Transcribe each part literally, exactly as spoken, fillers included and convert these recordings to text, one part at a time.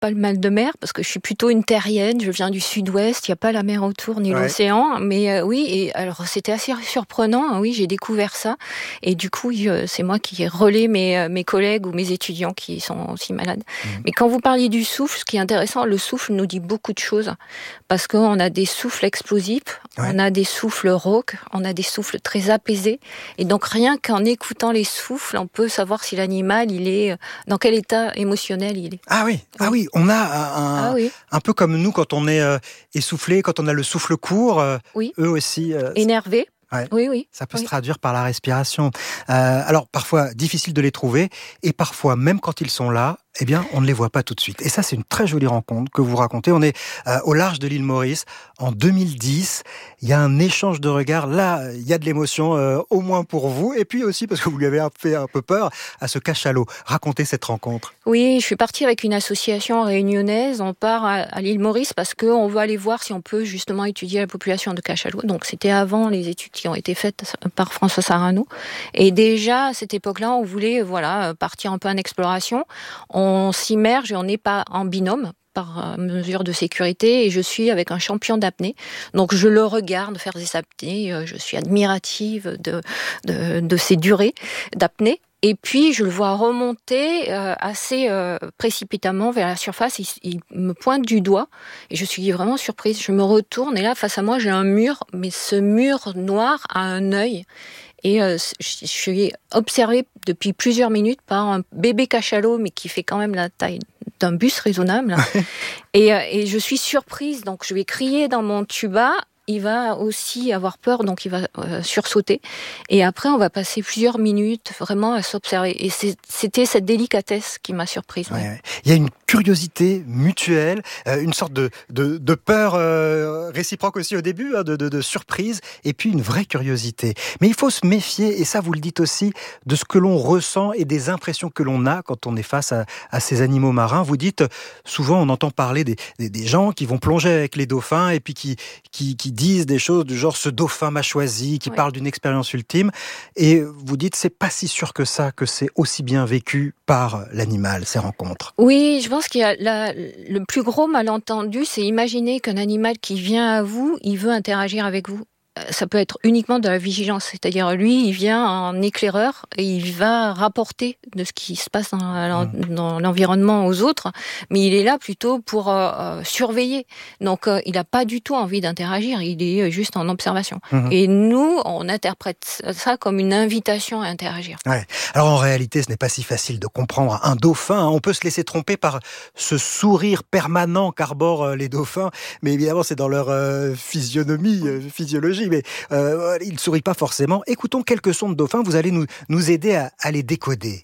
pas le mal de mer, parce que je suis plutôt une terrienne, je viens du sud-ouest, il n'y a pas la mer autour, ni Ouais. l'océan, mais euh, oui, et alors c'était assez surprenant, hein, oui, j'ai découvert ça, et du coup, je, c'est moi qui relais mes, mes collègues ou mes étudiants qui sont aussi malades. Mmh. Mais quand vous parliez du souffle, ce qui est intéressant, le souffle nous dit beaucoup de choses, parce qu'on a des souffles explosifs, ouais. on a des souffles rauques, on a des souffles très apaisés, et donc rien qu'en écoutant les souffles, on peut savoir si l'animal, il est, dans quel état émotionnel il est. Ah oui, oui. ah oui, on a un, ah oui. un peu comme nous quand on est euh, essoufflé, quand on a le souffle court, euh, oui. eux aussi. Euh, Énervé. Ouais. Oui, oui. Ça peut oui. se traduire par la respiration. Euh, alors, parfois, difficile de les trouver, et parfois, même quand ils sont là, eh bien, on ne les voit pas tout de suite. Et ça, c'est une très jolie rencontre que vous racontez. On est euh, au large de l'île Maurice, en deux mille dix. Il y a un échange de regards. Là, il y a de l'émotion, euh, au moins pour vous, et puis aussi parce que vous lui avez fait un peu peur à ce cachalot. Racontez cette rencontre. Oui, je suis partie avec une association réunionnaise. On part à, à l'île Maurice parce qu'on veut aller voir si on peut justement étudier la population de cachalots. Donc, c'était avant les études qui ont été faites par François Sarano. Et déjà, à cette époque-là, on voulait voilà, partir un peu en exploration. On s'immerge et on n'est pas en binôme par mesure de sécurité, et je suis avec un champion d'apnée. Donc je le regarde faire des apnées, je suis admirative de, de, de ses durées d'apnée. Et puis, je le vois remonter euh, assez euh, précipitamment vers la surface. Il, il me pointe du doigt et je suis vraiment surprise. Je me retourne et là, face à moi, j'ai un mur, mais ce mur noir a un œil. Et euh, je suis observée depuis plusieurs minutes par un bébé cachalot, mais qui fait quand même la taille d'un bus raisonnable. et, euh, et je suis surprise, donc je vais crier dans mon tuba. Il va aussi avoir peur, donc il va euh, sursauter. Et après, on va passer plusieurs minutes vraiment à s'observer. Et c'est, c'était cette délicatesse qui m'a surprise. Ouais, ouais. Il y a une curiosité mutuelle, euh, une sorte de, de, de peur euh, réciproque aussi au début, hein, de, de, de surprise, et puis une vraie curiosité. Mais il faut se méfier, et ça vous le dites aussi, de ce que l'on ressent et des impressions que l'on a quand on est face à, à ces animaux marins. Vous dites, souvent on entend parler des, des, des gens qui vont plonger avec les dauphins et puis qui, qui, qui disent des choses du genre « ce dauphin m'a choisi », qui oui. parlent d'une expérience ultime. Et vous dites, c'est pas si sûr que ça, que c'est aussi bien vécu par l'animal, ces rencontres. Oui, je pense qu'il y a la, le plus gros malentendu, c'est imaginer qu'un animal qui vient à vous, il veut interagir avec vous. Ça peut être uniquement de la vigilance, c'est-à-dire lui, il vient en éclaireur et il va rapporter de ce qui se passe dans, dans l'environnement aux autres, mais il est là plutôt pour euh, surveiller. Donc, euh, il n'a pas du tout envie d'interagir, il est juste en observation. Mmh. Et nous, on interprète ça comme une invitation à interagir. Ouais. Alors, en réalité, ce n'est pas si facile de comprendre un dauphin. On peut se laisser tromper par ce sourire permanent qu'arborent les dauphins, mais évidemment, c'est dans leur euh, physionomie, euh, physiologie. Mais euh, il ne sourit pas forcément. Écoutons quelques sons de dauphins, vous allez nous, nous aider à, à les décoder.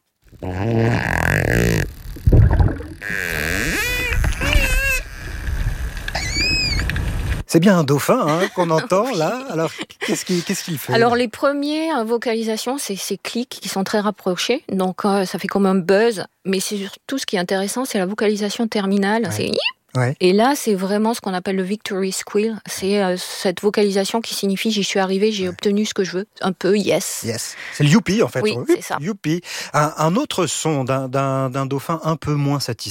C'est bien un dauphin hein, qu'on entend oui. là. Alors, qu'est-ce qu'il, qu'est-ce qu'il fait? Alors, les premières vocalisations, c'est ces clics qui sont très rapprochés. Donc, euh, ça fait comme un buzz. Mais c'est surtout ce qui est intéressant, c'est la vocalisation terminale. Ouais. C'est... Ouais. Et là, c'est vraiment ce qu'on appelle le victory squeal. C'est euh, cette vocalisation qui signifie j'y suis arrivé, j'ai ouais. obtenu ce que je veux. Un peu yes. Yes. C'est le youpi en fait. Oui, c'est ça. Youpi. Un, un autre son d'un, d'un, d'un dauphin un peu moins satisfait.